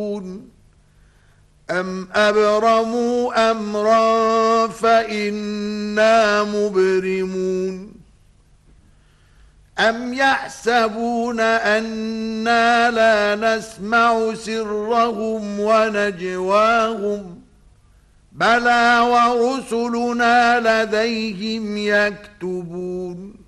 أم أبرموا أمرا فإنا مبرمون أم يحسبون أنا لا نسمع سرهم ونجواهم بلى ورسلنا لديهم يكتبون